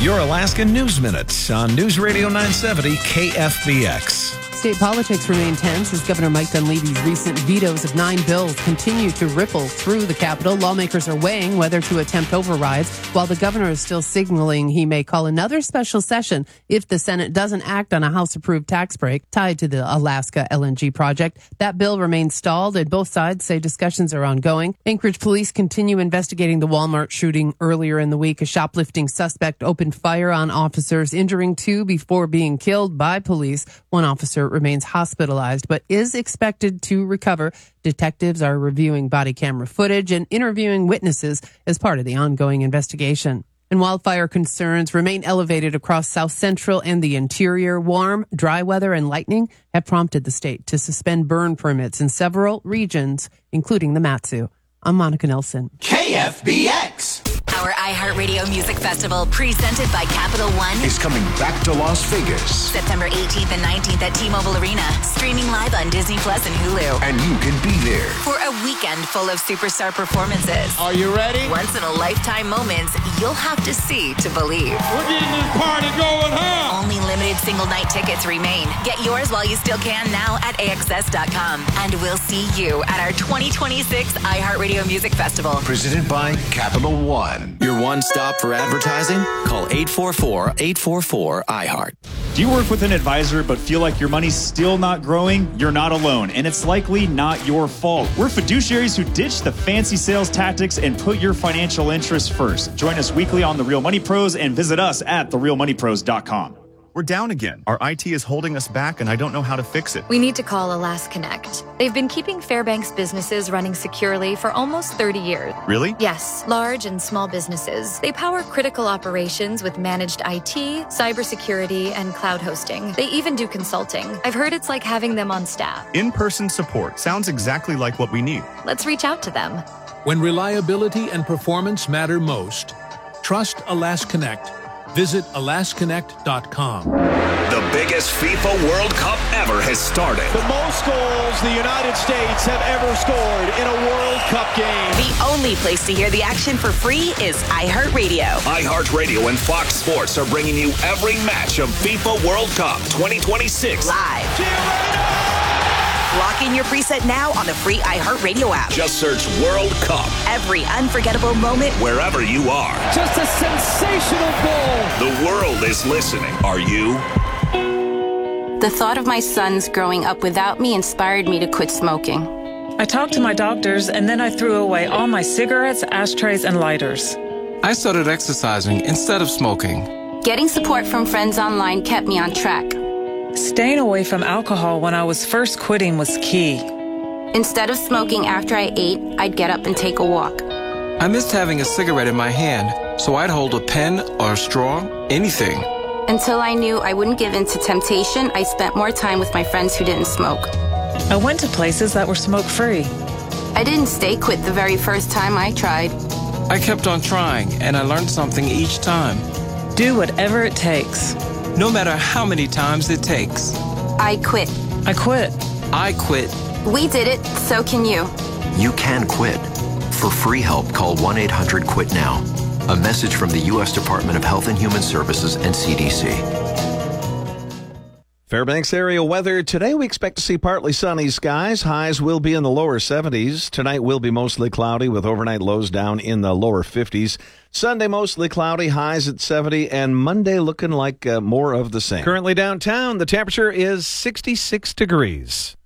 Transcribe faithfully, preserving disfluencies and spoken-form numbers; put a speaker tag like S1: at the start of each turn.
S1: Your Alaska News Minute on News Radio nine seventy K F B X.
S2: State politics remain tense as Governor Mike Dunleavy's recent vetoes of nine bills continue to ripple through the Capitol. Lawmakers are weighing whether to attempt overrides, while the governor is still signaling he may call another special session if the Senate doesn't act on a House-approved tax break tied to the Alaska L N G project. That bill remains stalled, and both sides say discussions are ongoing. Anchorage police continue investigating the Walmart shooting earlier in the week. A shoplifting suspect opened fire on officers, injuring two before being killed by police. One officer remains hospitalized but is expected to recover. Detectives are reviewing body camera footage and interviewing witnesses as part of the ongoing investigation. And wildfire concerns remain elevated across South Central and the interior. Warm, dry weather and lightning have prompted the state to suspend burn permits in several regions, including the Mat-Su. I'm Monica Nelson.
S3: K F B X.
S4: Our iHeartRadio Music Festival, presented by Capital One,
S3: is coming back to Las Vegas.
S4: September eighteenth and nineteenth at T-Mobile Arena. Streaming live on Disney Plus and Hulu.
S3: And you can be there
S4: for a weekend full of superstar performances.
S5: Are you ready?
S4: Once-in-a-lifetime moments you'll have to see to believe.
S5: We're getting this party going, huh?
S4: Only limited single-night tickets remain. Get yours while you still can now at A X S dot com. And we'll see you at our twenty twenty-six iHeartRadio Music Festival.
S3: Presented by Capital One.
S6: Your one stop for advertising? Call eight four four, eight four four, I heart.
S7: Do you work with an advisor but feel like your money's still not growing? You're not alone, and it's likely not your fault. We're fiduciaries who ditch the fancy sales tactics and put your financial interests first. Join us weekly on The Real Money Pros and visit us at the real money pros dot com.
S8: We're down again. Our I T is holding us back, and I don't know how to fix it.
S9: We need to call AlasConnect. They've been keeping Fairbanks businesses running securely for almost thirty years.
S8: Really?
S9: Yes, large and small businesses. They power critical operations with managed I T, cybersecurity, and cloud hosting. They even do consulting. I've heard it's like having them on staff.
S8: In-person support sounds exactly like what we need.
S9: Let's reach out to them.
S10: When reliability and performance matter most, trust AlasConnect. Visit Alas Connect dot com.
S11: The biggest FIFA World Cup ever has started.
S5: The most goals the United States have ever scored in a World Cup game.
S4: The only place to hear the action for free is iHeartRadio.
S11: iHeartRadio and Fox Sports are bringing you every match of FIFA World Cup twenty twenty-six.
S4: Live. Lock in your preset now on the free iHeartRadio app.
S11: Just search World Cup.
S4: Every unforgettable moment,
S11: wherever you are.
S5: Just a sensational goal.
S11: The world is listening. Are you?
S12: The thought of my sons growing up without me inspired me to quit smoking.
S13: I talked to my doctors, and then I threw away all my cigarettes, ashtrays, and lighters.
S14: I started exercising instead of smoking.
S12: Getting support from friends online kept me on track.
S13: Staying away from alcohol when I was first quitting was key.
S12: Instead of smoking after I ate, I'd get up and take a walk.
S14: I missed having a cigarette in my hand, so I'd hold a pen or a straw, anything.
S12: Until I knew I wouldn't give in to temptation, I spent more time with my friends who didn't smoke.
S13: I went to places that were smoke-free.
S12: I didn't stay quit the very first time I tried.
S14: I kept on trying, and I learned something each time.
S13: Do whatever it takes.
S14: No matter how many times it takes.
S12: I quit.
S13: I quit.
S14: I quit.
S12: We did it, so can you.
S15: You can quit. For free help, call one eight hundred quit now. A message from the U S Department of Health and Human Services and C D C.
S1: Fairbanks area weather. Today we expect to see partly sunny skies. Highs will be in the lower seventies. Tonight will be mostly cloudy with overnight lows down in the lower fifties. Sunday mostly cloudy, highs at seventy, and Monday looking like uh, more of the same. Currently downtown, the temperature is sixty-six degrees.